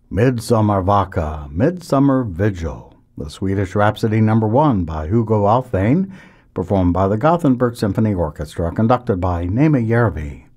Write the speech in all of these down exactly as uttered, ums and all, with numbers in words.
Midsommarvaka, Midsummer Vigil, the Swedish Rhapsody number one by Hugo Alfvén, performed by the Gothenburg Symphony Orchestra, conducted by Nema Järvi.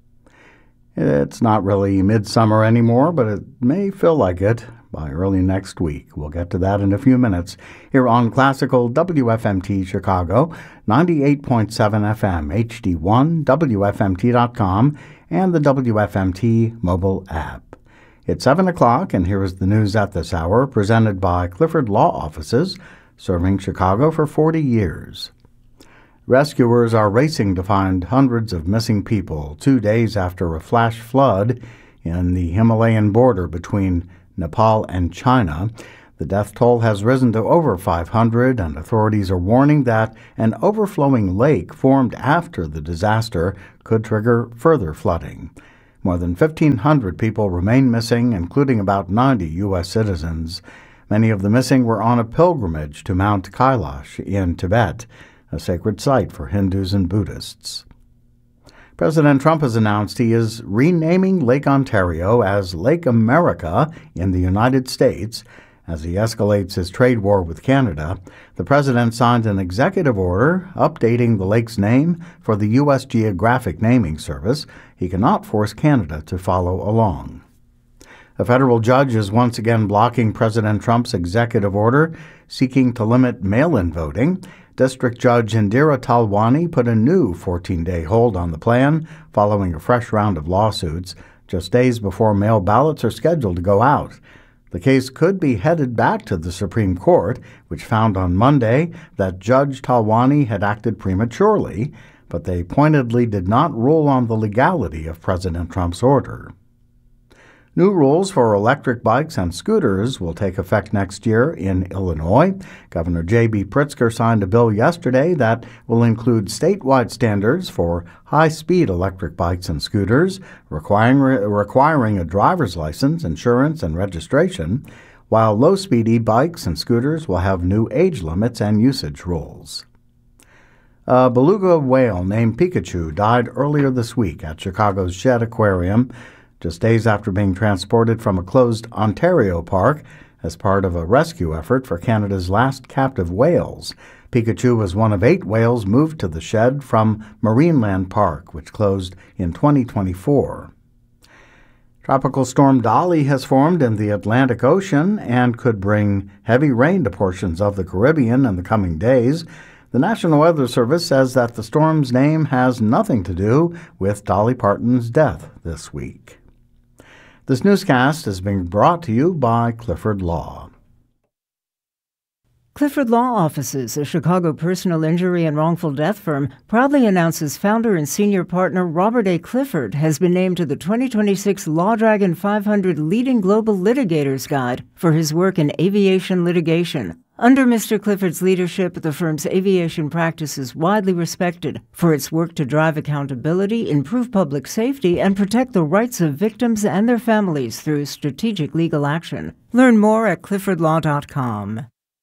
It's not really midsummer anymore, but it may feel like it by early next week. We'll get to that in a few minutes here on Classical W F M T Chicago, ninety-eight point seven F M, H D one, W F M T dot com, and the W F M T mobile app. It's seven o'clock, and here is the news at this hour, presented by Clifford Law Offices, serving Chicago for forty years. Rescuers are racing to find hundreds of missing people two days after a flash flood in the Himalayan border between Nepal and China. The death toll has risen to over five hundred, and authorities are warning that an overflowing lake formed after the disaster could trigger further flooding. More than fifteen hundred people remain missing, including about ninety U S citizens. Many of the missing were on a pilgrimage to Mount Kailash in Tibet, a sacred site for Hindus and Buddhists. President Trump has announced he is renaming Lake Ontario as Lake America in the United States. As he escalates his trade war with Canada, the president signed an executive order updating the lake's name for the U S Geographic Naming Service. He cannot force Canada to follow along. A federal judge is once again blocking President Trump's executive order seeking to limit mail-in voting. District Judge Indira Talwani put a new fourteen-day hold on the plan following a fresh round of lawsuits, just days before mail ballots are scheduled to go out. The case could be headed back to the Supreme Court, which found on Monday that Judge Talwani had acted prematurely, but they pointedly did not rule on the legality of President Trump's order. New rules for electric bikes and scooters will take effect next year in Illinois. Governor J B Pritzker signed a bill yesterday that will include statewide standards for high-speed electric bikes and scooters, requiring, requiring a driver's license, insurance, and registration, while low-speed e-bikes and scooters will have new age limits and usage rules. A beluga whale named Pikachu died earlier this week at Chicago's Shedd Aquarium, just days after being transported from a closed Ontario park as part of a rescue effort for Canada's last captive whales. Pikachu was one of eight whales moved to the Shedd from Marineland Park, which closed in twenty twenty-four. Tropical storm Dolly has formed in the Atlantic Ocean and could bring heavy rain to portions of the Caribbean in the coming days. The National Weather Service says that the storm's name has nothing to do with Dolly Parton's death this week. This newscast is being brought to you by Clifford Law. Clifford Law Offices, a Chicago personal injury and wrongful death firm, proudly announces founder and senior partner Robert A. Clifford has been named to the twenty twenty-six Law Dragon five hundred Leading Global Litigators Guide for his work in aviation litigation. Under Mister Clifford's leadership, the firm's aviation practice is widely respected for its work to drive accountability, improve public safety, and protect the rights of victims and their families through strategic legal action. Learn more at clifford law dot com.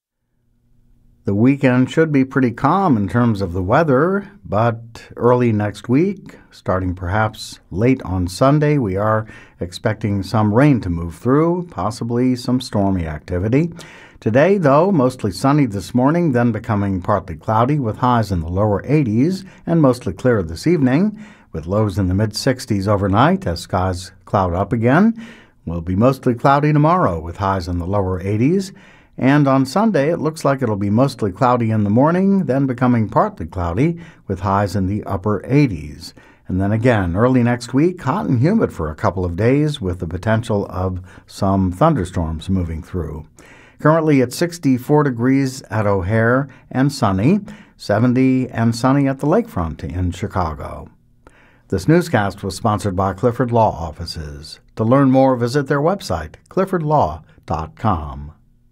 The weekend should be pretty calm in terms of the weather, but early next week, starting perhaps late on Sunday, we are expecting some rain to move through, possibly some stormy activity. Today, though, mostly sunny this morning, then becoming partly cloudy with highs in the lower eighties, and mostly clear this evening, with lows in the mid-sixties overnight as skies cloud up again. Will be mostly cloudy tomorrow with highs in the lower eighties. And on Sunday, it looks like it'll be mostly cloudy in the morning, then becoming partly cloudy with highs in the upper eighties. And then again, early next week, hot and humid for a couple of days with the potential of some thunderstorms moving through. Currently at sixty-four degrees at O'Hare and sunny, seventy and sunny at the lakefront in Chicago. This newscast was sponsored by Clifford Law Offices. To learn more, visit their website, clifford law dot com.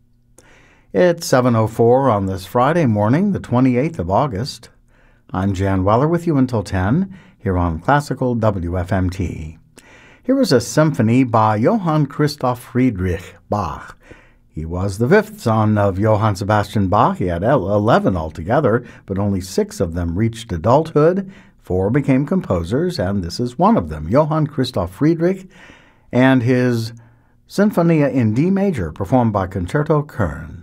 It's seven oh four on this Friday morning, the twenty-eighth of August. I'm Jan Weller with you until ten, here on Classical W F M T. Here is a symphony by Johann Christoph Friedrich Bach. He was the fifth son of Johann Sebastian Bach. He had eleven altogether, but only six of them reached adulthood. Four became composers, and this is one of them, Johann Christoph Friedrich, and his Sinfonia in D major, performed by Concerto Kern.